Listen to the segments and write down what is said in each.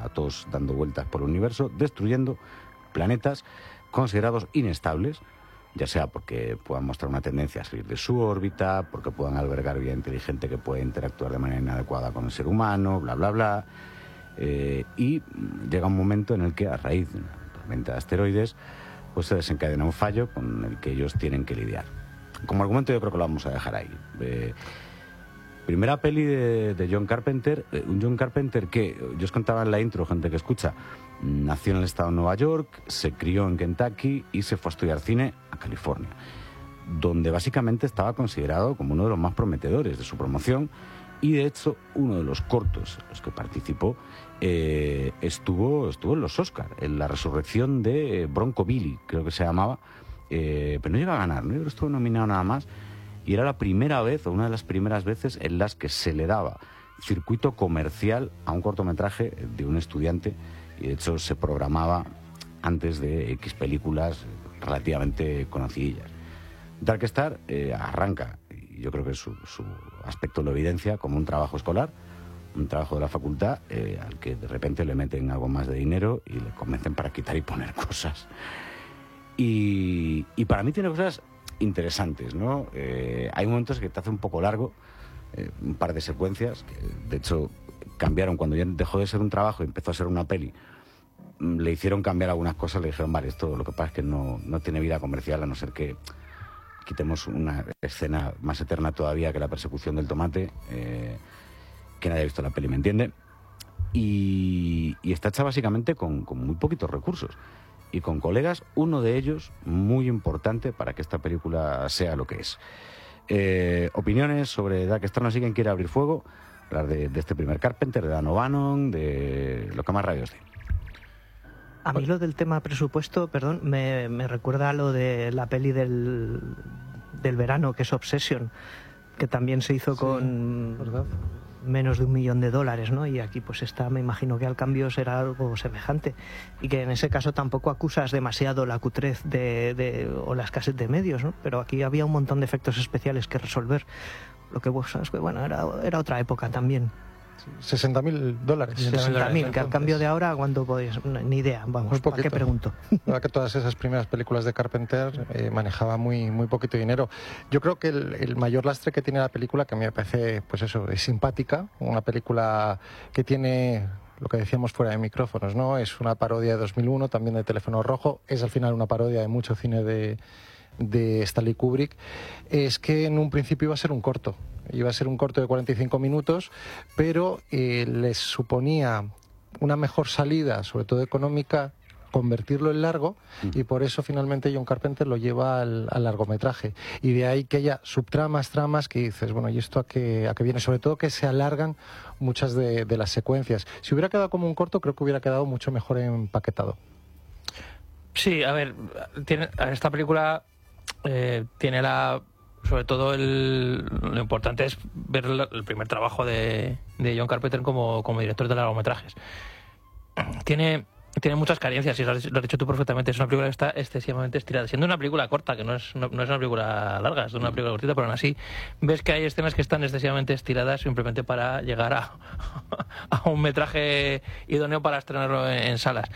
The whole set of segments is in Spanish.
a todos dando vueltas por el universo, destruyendo planetas considerados inestables, ya sea porque puedan mostrar una tendencia a salir de su órbita, porque puedan albergar vida inteligente que puede interactuar de manera inadecuada con el ser humano, bla, bla, bla. Y llega un momento en el que, a raíz de una tormenta de asteroides, pues se desencadena un fallo con el que ellos tienen que lidiar. Como argumento yo creo que lo vamos a dejar ahí. Primera peli de John Carpenter, un John Carpenter que, yo os contaba en la intro, gente que escucha, nació en el estado de Nueva York, se crió en Kentucky y se fue a estudiar cine a California, donde básicamente estaba considerado como uno de los más prometedores de su promoción, y de hecho uno de los cortos en los que participó estuvo en los Oscar, en la resurrección de Bronco Billy, creo que se llamaba, pero no llega a ganar, ¿no? Estuvo nominado nada más, y era la primera vez, o una de las primeras veces, en las que se le daba circuito comercial a un cortometraje de un estudiante, y de hecho se programaba antes de X películas relativamente conocidillas. Dark Star arranca, y yo creo que su aspecto lo evidencia, como un trabajo escolar, un trabajo de la facultad, al que de repente le meten algo más de dinero y le convencen para quitar y poner cosas. Y para mí tiene cosas interesantes, ¿no? Hay momentos que te hace un poco largo, un par de secuencias, que de hecho cambiaron cuando ya dejó de ser un trabajo y empezó a ser una peli. Le hicieron cambiar algunas cosas, le dijeron, vale, esto lo que pasa es que no tiene vida comercial, a no ser que quitemos una escena más eterna todavía que la persecución del tomate, que nadie ha visto la peli, ¿me entiende? Y está hecha básicamente con muy poquitos recursos y con colegas, uno de ellos muy importante para que esta película sea lo que es. Opiniones sobre Dark Star, no sé quién quiere abrir fuego, hablar de este primer Carpenter, de Dan O'Bannon, de lo que más rayos de. A mí lo del tema presupuesto, perdón, me recuerda a lo de la peli del verano, que es Obsession, que también se hizo con menos de $1 millón, ¿no? Y aquí pues me imagino que al cambio será algo semejante. Y que en ese caso tampoco acusas demasiado la cutrez o la escasez de medios, ¿no? Pero aquí había un montón de efectos especiales que resolver. Lo que vos sabes que, bueno, era otra época también. $60.000. 60.000, que al cambio de ahora, ¿cuánto podéis? Ni idea, vamos, ¿para qué pregunto? La verdad que todas esas primeras películas de Carpenter manejaba muy poquito dinero. Yo creo que el mayor lastre que tiene la película, que a mí me parece, pues eso, es simpática, una película que tiene lo que decíamos fuera de micrófonos, ¿no? Es una parodia de 2001, también de Teléfono Rojo, es al final una parodia de mucho cine de Stanley Kubrick. Es que en un principio iba a ser un corto de 45 minutos, pero les suponía una mejor salida, sobre todo económica, convertirlo en largo, y por eso finalmente John Carpenter lo lleva al largometraje. Y de ahí que haya subtramas, tramas, que dices, bueno, ¿y esto a qué viene? Sobre todo que se alargan muchas de las secuencias. Si hubiera quedado como un corto, creo que hubiera quedado mucho mejor empaquetado. Sí, a ver, esta película tiene sobre todo lo importante es ver el primer trabajo de John Carpenter como director de largometrajes. Tiene muchas carencias, y lo has dicho tú perfectamente. Es una película que está excesivamente estirada, siendo una película corta, que no es una película larga, es una película cortita, pero aún así ves que hay escenas que están excesivamente estiradas simplemente para llegar a un metraje idóneo para estrenarlo en salas.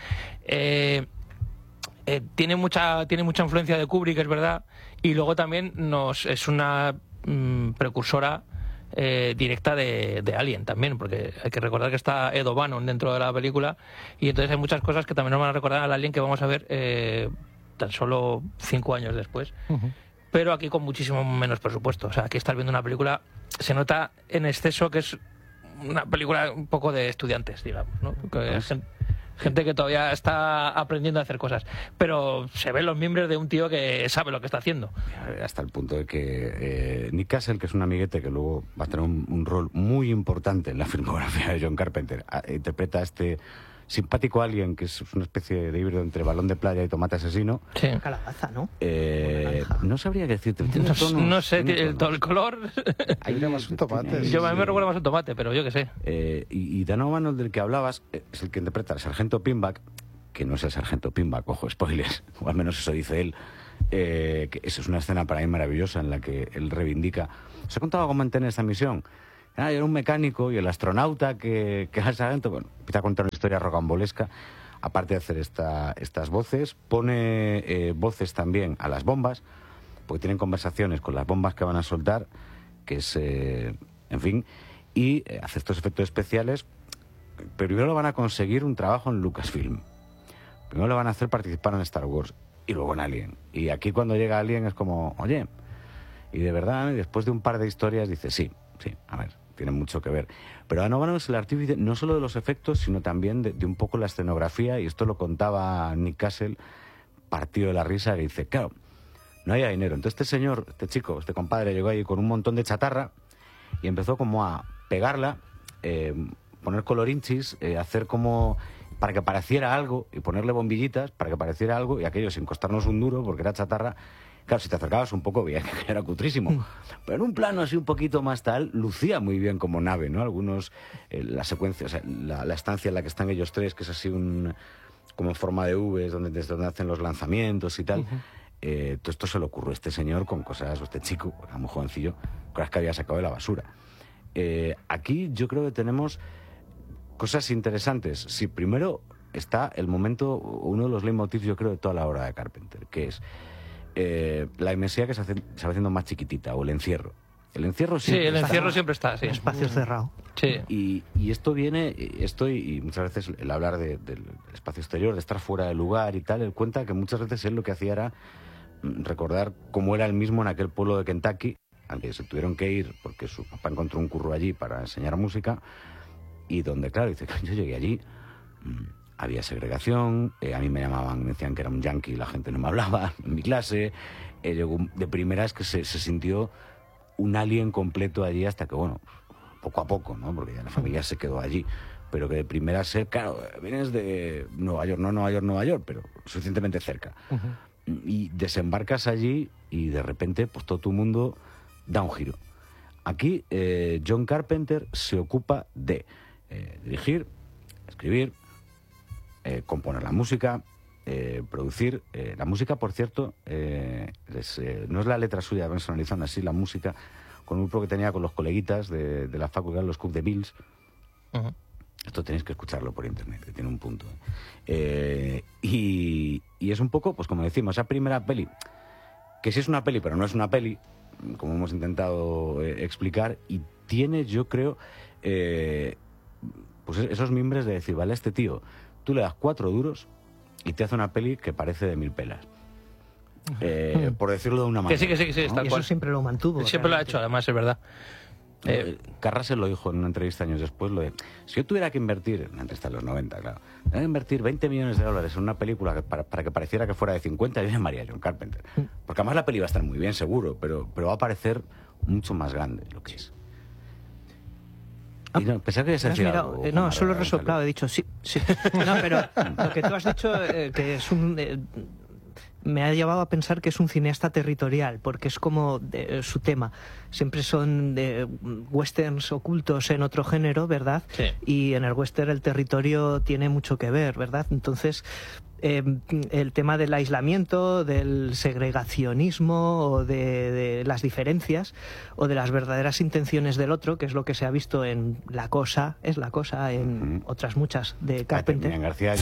Tiene mucha influencia de Kubrick, es verdad, y luego también es una precursora directa de Alien también, porque hay que recordar que está Ed O'Bannon dentro de la película, y entonces hay muchas cosas que también nos van a recordar al Alien que vamos a ver tan solo 5 años después. Pero aquí con muchísimo menos presupuesto. O sea, aquí estás viendo una película, se nota en exceso que es una película un poco de estudiantes, digamos, ¿no? Gente que todavía está aprendiendo a hacer cosas, pero se ven los miembros de un tío que sabe lo que está haciendo. Hasta el punto de que Nick Castle, que es un amiguete que luego va a tener un rol muy importante en la filmografía de John Carpenter, interpreta a este simpático alien que es una especie de híbrido entre balón de playa y tomate asesino. Sí. Calabaza, ¿no? No sabría qué decirte. No sé, el color. Hay más un tomate. A mí me recuerda más un tomate, pero yo qué sé. Y Dan O'Bannon, del que hablabas, es el que interpreta al sargento Pinback, que no es el sargento Pinback, ojo, spoilers, o al menos eso dice él. Que eso es una escena para mí maravillosa en la que él reivindica. ¿Os he contado cómo mantener esta misión? Era un mecánico y el astronauta que era sargento, bueno, empieza a contar una historia rocambolesca. Aparte de hacer estas voces, pone voces también a las bombas, porque tienen conversaciones con las bombas que van a soltar, que es, en fin, y hace estos efectos especiales. Pero primero lo van a conseguir un trabajo en Lucasfilm. Primero lo van a hacer participar en Star Wars y luego en Alien. Y aquí cuando llega Alien es como, oye, y de verdad, después de un par de historias dice, sí, a ver, tiene mucho que ver. Pero Donovan es el artífice no solo de los efectos, sino también de un poco la escenografía, y esto lo contaba Nick Castle, partido de la risa, que dice, claro, no había dinero. Entonces este señor, este chico, este compadre, llegó ahí con un montón de chatarra y empezó como a pegarla, poner colorinchis, hacer como para que pareciera algo, y ponerle bombillitas para que pareciera algo, y aquello sin costarnos un duro, porque era chatarra. Claro, si te acercabas un poco, veías que era cutrísimo. Pero en un plano así un poquito más tal, lucía muy bien como nave, ¿no? Algunos, la secuencia, o sea, la estancia en la que están ellos tres, que es así como en forma de V, desde donde hacen los lanzamientos y tal. Todo esto se le ocurrió a este señor con cosas, este chico, era muy jovencillo, cosas que había sacado de la basura. Aquí yo creo que tenemos cosas interesantes. Sí, primero está el momento, uno de los leitmotivs, yo creo, de toda la obra de Carpenter, que es la inmensidad que se va haciendo más chiquitita, o el encierro. El encierro siempre el encierro siempre está, sí. Espacio cerrado. Sí. Y esto viene, y muchas veces el hablar del espacio exterior, de estar fuera del lugar y tal, él cuenta que muchas veces él lo que hacía era recordar cómo era él mismo en aquel pueblo de Kentucky, al que se tuvieron que ir porque su papá encontró un curro allí para enseñar música, y donde, claro, dice, yo llegué allí, había segregación, a mí me llamaban, me decían que era un yankee, la gente no me hablaba en mi clase, de primera es que se sintió un alien completo allí, hasta que, bueno, poco a poco, ¿no? Porque ya la familia se quedó allí, pero que de primera ser, claro, vienes de Nueva York, no Nueva York, pero suficientemente cerca. Y desembarcas allí y de repente, pues todo tu mundo da un giro. Aquí John Carpenter se ocupa de dirigir, escribir, componer la música, producir. La música, por cierto, no es la letra suya, personalizando así la música, con un grupo que tenía con los coleguitas de la facultad, los Cook the Bills. Esto tenéis que escucharlo por internet, que tiene un punto. Y es un poco, pues como decimos, esa primera peli, que sí es una peli, pero no es una peli, como hemos intentado explicar, y tiene, yo creo, pues esos mimbres de decir, vale, este tío, tú le das 4 duros y te hace una peli que parece de 1000 pelas. Por decirlo de una manera. Que sí, ¿no? Y eso siempre lo mantuvo. Siempre lo ha hecho, además, es verdad. Carrasel lo dijo en una entrevista años después, lo de, si yo tuviera que invertir, en una entrevista en los 90, claro, tenía que invertir $20 millones en una película para que pareciera que fuera de 50, yo llamaría a John Carpenter. Porque además la peli va a estar muy bien, seguro, pero va a parecer mucho más grande lo que es. Y no, pensaba que decir algo, no, solo he resoplado, he dicho sí. No, pero lo que tú has dicho, que es un... me ha llevado a pensar que es un cineasta territorial, porque es como su tema. Siempre son de westerns ocultos en otro género, ¿verdad? Sí. Y en el western el territorio tiene mucho que ver, ¿verdad? Entonces, el tema del aislamiento, del segregacionismo, o de las diferencias, o de las verdaderas intenciones del otro, que es lo que se ha visto en La Cosa, en otras muchas de Carpenter. García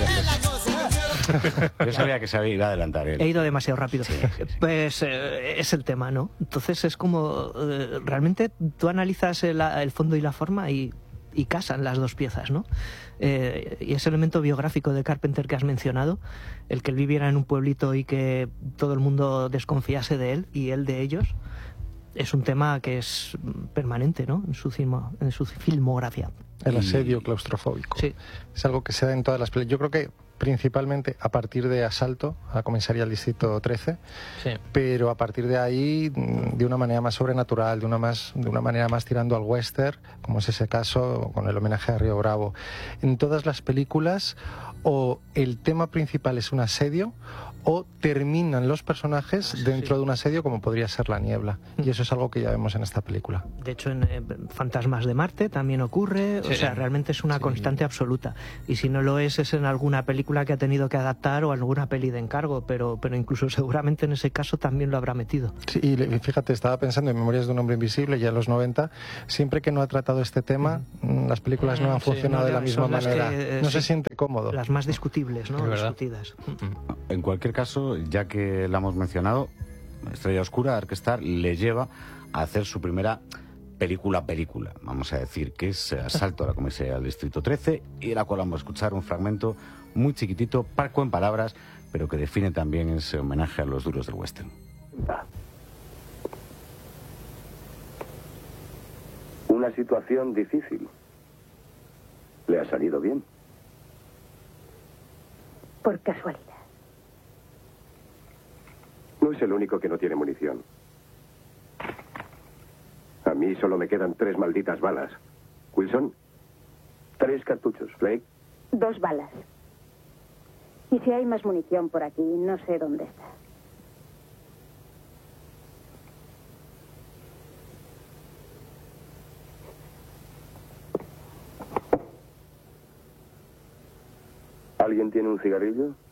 yo sabía que se iba a adelantar él. He ido demasiado rápido. Sí. Pues es el tema, ¿no? Entonces es como, realmente tú analizas el fondo y la forma y casan las dos piezas, ¿no? Y ese elemento biográfico de Carpenter que has mencionado, el que él viviera en un pueblito y que todo el mundo desconfiase de él y él de ellos, es un tema que es permanente, ¿no? En su filmografía. El asedio claustrofóbico. Sí. Es algo que se da en todas las películas. Yo creo que principalmente a partir de Asalto a la comisaría del Distrito 13, sí. Pero a partir de ahí de una manera más sobrenatural, de una manera más tirando al western, como es ese caso con el homenaje a Río Bravo. En todas las películas o el tema principal es un asedio o terminan los personajes dentro de un asedio, como podría ser La Niebla, y eso es algo que ya vemos en esta película. De hecho, en Fantasmas de Marte también ocurre, sí. O sea, realmente es una constante absoluta, y si no lo es en alguna película película que ha tenido que adaptar o alguna peli de encargo, pero incluso seguramente en ese caso también lo habrá metido. Sí, y fíjate, estaba pensando en Memorias de un hombre invisible ya en los 90, siempre que no ha tratado este tema, las películas no han funcionado de la misma manera. No se siente cómodo. Las más discutibles, ¿no? Discutidas. En cualquier caso, ya que la hemos mencionado, Estrella Oscura, Arquestar, le lleva a hacer su primera película, vamos a decir, que es Asalto a la Comisaría del Distrito 13, y de la cual vamos a escuchar un fragmento muy chiquitito, parco en palabras, pero que define también ese homenaje a los duros del western. Una situación difícil. ¿Le ha salido bien? Por casualidad. No es el único que no tiene munición. A mí solo me quedan 3 malditas balas. Wilson, 3 cartuchos. Blake, 2 balas. Y si hay más munición por aquí, no sé dónde está. ¿alguien tiene un cigarrillo?